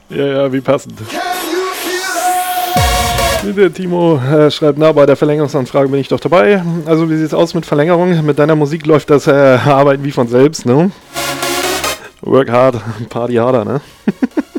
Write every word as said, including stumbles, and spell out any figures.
Ja, ja, wie passend. Der Timo äh, schreibt, na, bei der Verlängerungsanfrage bin ich doch dabei. Also wie sieht's aus mit Verlängerung? Mit deiner Musik läuft das äh, Arbeiten wie von selbst, ne? Work hard, party harder, ne?